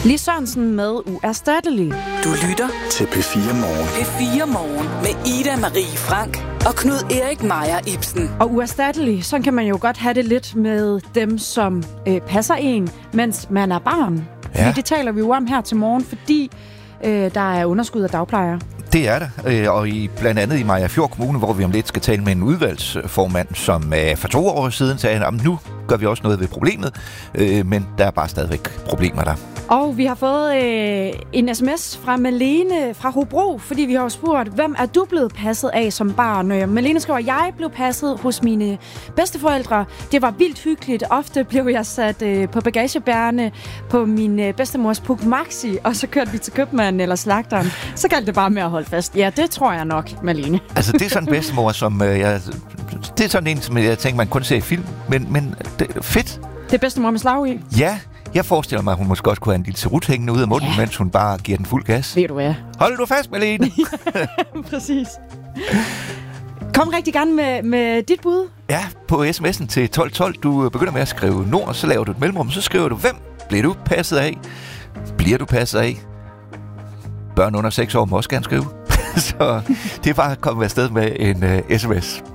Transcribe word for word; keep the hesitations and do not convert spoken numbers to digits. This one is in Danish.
Lis Sørensen med Uerstattelig. Du lytter til P fire Morgen. P fire Morgen med Ida Marie Frank og Knud Erik Meier Ibsen. Og Uerstattelig, så kan man jo godt have det lidt med dem, som øh, passer en, mens man er barn. Ja. Fordi det taler vi jo om her til morgen, fordi øh, der er underskud af dagplejere. Det er der, og i, blandt andet i Mariagerfjord Kommune, hvor vi om lidt skal tale med en udvalgsformand, som øh, for to år siden sagde, at nu gør vi også noget ved problemet, øh, men der er bare stadigvæk problemer der. Og vi har fået øh, en sms fra Malene fra Hobro, fordi vi har spurgt, hvem er du blevet passet af som barn? Øh, Malene skriver, jeg blev passet hos mine bedsteforældre. Det var vildt hyggeligt. Ofte blev jeg sat øh, på bagagebærene på min øh, bedstemors Puk Maxi, og så kørte vi til købmanden eller slagteren. Så galt det bare med at holde fast. Ja, det tror jeg nok, Malene. Altså, det er sådan en bedstemor, som øh, jeg... Det er sådan en, som jeg tænker, man kun ser i film, men, men det er fedt. Det er bedstemor med slag i? Ja, jeg forestiller mig, at hun måske også kunne have en lille serut hængende ud af munden, ja. Mens hun bare giver den fuld gas. Ved du hvad? Hold du fast, Malene! Præcis. Kom rigtig gerne med, med dit bud. Ja, på sms'en til tolv tolv. Du begynder med at skrive Nord, så laver du et mellemrum, så skriver du, hvem bliver du passet af? Bliver du passet af? Børn under seks år må også gerne skrive. Så det er bare at komme afsted med en uh, sms.